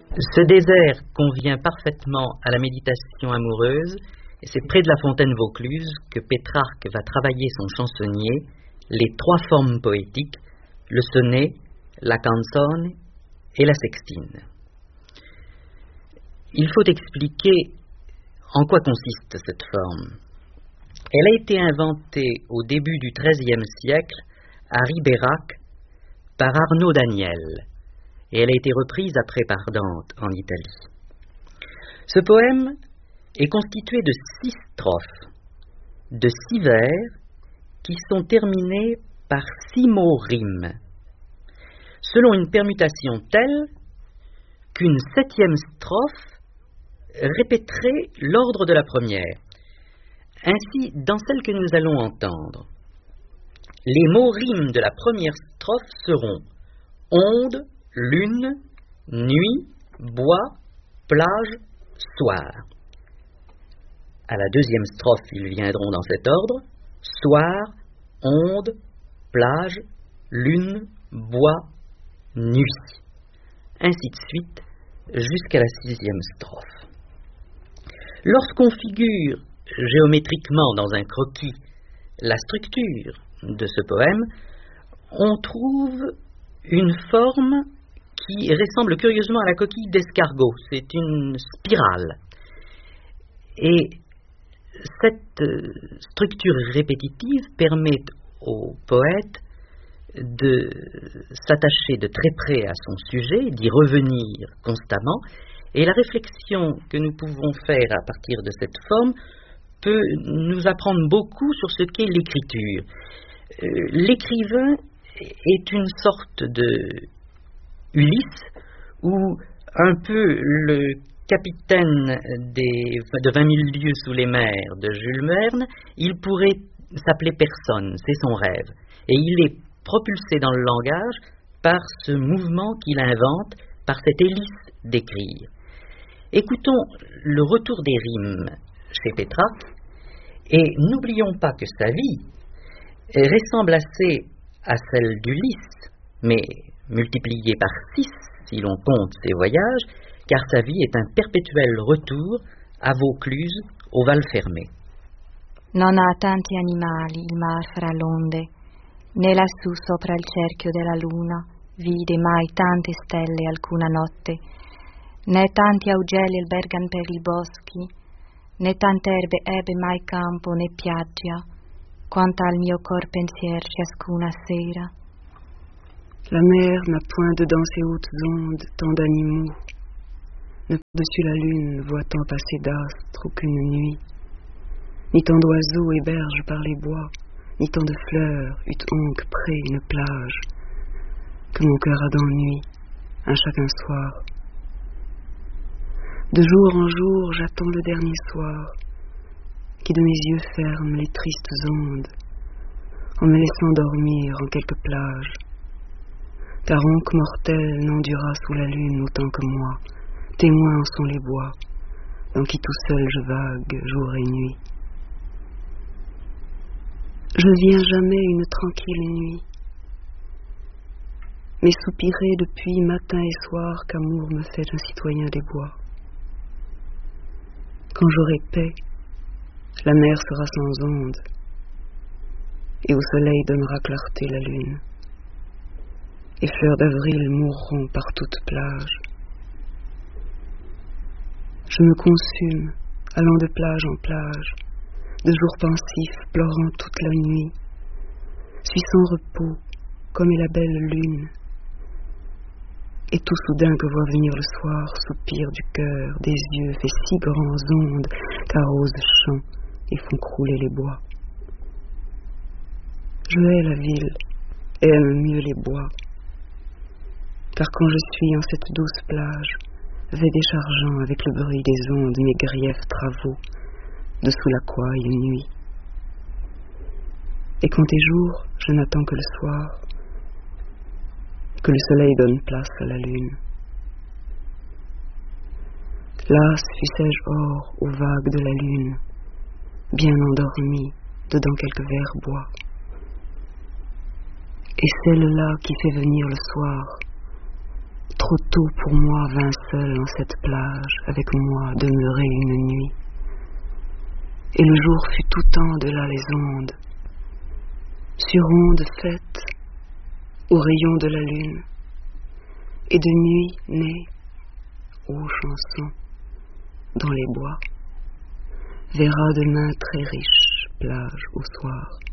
Ce désert convient parfaitement à la méditation amoureuse, et c'est près de la fontaine Vaucluse que Pétrarque va travailler son chansonnier, les trois formes poétiques, le sonnet, la canzone et la sextine. Il faut expliquer en quoi consiste cette forme. Elle a été inventée au début du XIIIe siècle à Ribérac par Arnaud Daniel, et elle a été reprise après par Dante en Italie. Ce poème est constitué de 6 strophes, de 6 vers qui sont terminés par 6 mots rimes, selon une permutation telle qu'une 7e strophe répéterait l'ordre de la première. Ainsi, dans celle que nous allons entendre, les mots rimes de la première strophe seront onde, lune, nuit, bois, plage, soir. À la 2e strophe, ils viendront dans cet ordre: soir, onde, plage, lune, bois, nuit. Ainsi de suite, jusqu'à la 6e strophe. Lorsqu'on figure géométriquement dans un croquis la structure de ce poème, on trouve une forme qui ressemble curieusement à la coquille d'escargot. C'est une spirale. Et cette structure répétitive permet au poète de s'attacher de très près à son sujet, d'y revenir constamment, et la réflexion que nous pouvons faire à partir de cette forme peut nous apprendre beaucoup sur ce qu'est l'écriture. L'écrivain est une sorte de Ulysse, où un peu le capitaine de 20 000 lieues sous les mers de Jules Verne, il pourrait s'appeler personne, c'est son rêve. Et il est propulsé dans le langage par ce mouvement qu'il invente, par cette hélice d'écrire. Écoutons le retour des rimes chez Pétrarque, et n'oublions pas que sa vie ressemble assez à celle d'Ulysse, mais multipliée par 6 si l'on compte ses voyages, car sa vie est un perpétuel retour à Vaucluse, au Val Fermé. Non ha tanti animali il mar fra l'onde, né lassù sopra il cerchio della luna vide mai tante stelle alcuna notte, né tanti augelli albergan per i boschi, né tante erbe ebbe mai campo né piaggia, quanto al mio cor pensier ciascuna sera. La mer n'a point dedans ses hautes ondes tant d'animaux, ne par-dessus la lune voit tant passer d'astres aucune nuit, ni tant d'oiseaux hébergent par les bois, ni tant de fleurs eût onque près une plage, que mon cœur a d'ennui un chacun soir. De jour en jour j'attends le dernier soir, qui de mes yeux ferme les tristes ondes, en me laissant dormir en quelque plage. Ta ronque mortelle n'endura sous la lune autant que moi, témoins en sont les bois, dans qui tout seul je vague jour et nuit. Je ne viens jamais une tranquille nuit, mais soupirer depuis matin et soir qu'amour me fait un citoyen des bois. Quand j'aurai paix, la mer sera sans onde, et au soleil donnera clarté la lune, et fleurs d'avril mourront par toute plage. Je me consume, allant de plage en plage, de jour pensif, pleurant toute la nuit, suis sans repos, comme est la belle lune, et tout soudain que vois venir le soir, soupir du cœur, des yeux, fait si grands ondes, qu'arrosent champs et font crouler les bois. Je hais la ville, et aime mieux les bois, car quand je suis en cette douce plage, vais déchargeant avec le bruit des ondes mes griefs travaux, dessous la couaille nuit. Et quand est jour, je n'attends que le soir, que le soleil donne place à la lune. Las fussé-je or aux vagues de la lune, bien endormi dedans quelques verres bois. Et celle-là qui fait venir le soir, Trop tôt pour moi vint seul en cette plage, avec moi demeurer une nuit. Et le jour fut tout temps de là les ondes, sur ondes faites, aux rayons de la lune, et de nuit nées, ô chansons, dans les bois, verra demain très riche plage au soir.